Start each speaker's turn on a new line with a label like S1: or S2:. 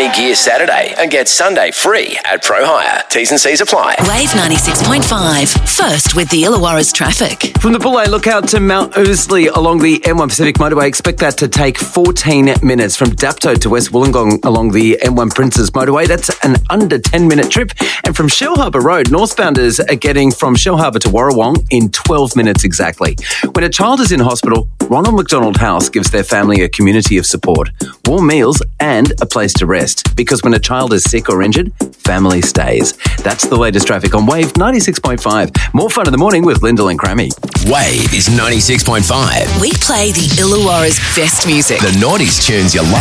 S1: Any Gear Saturday and get Sunday free at Pro Hire. T's and C's apply.
S2: Wave 96.5. First with the Illawarra's traffic.
S3: From the Bullay Lookout to Mount Ousley along the M1 Pacific Motorway, expect that to take 14 minutes. From Dapto to West Wollongong along the M1 Princes Motorway, that's an under 10-minute trip. And from Shellharbour Road, northbounders are getting from Shellharbour to Warrawong in 12 minutes exactly. When a child is in hospital, Ronald McDonald House gives their family a community of support, warm meals and a place to rest. Because when a child is sick or injured, family stays. That's the latest traffic on Wave 96.5. More fun in the morning with Lyndall and Crammy.
S1: Wave is 96.5.
S2: We play the Illawarra's best music.
S1: The 90s tunes you like.